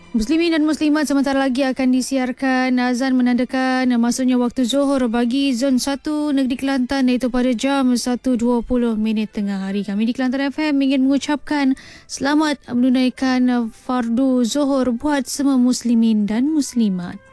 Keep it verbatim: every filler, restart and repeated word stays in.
Muslimin dan Muslimat, sebentar lagi akan disiarkan azan menandakan masuknya waktu Zuhur bagi Zon satu Negeri Kelantan, iaitu pada jam satu dua puluh minit tengah hari. Kami di Kelantan F M ingin mengucapkan selamat menunaikan fardu Zuhur buat semua Muslimin dan Muslimat.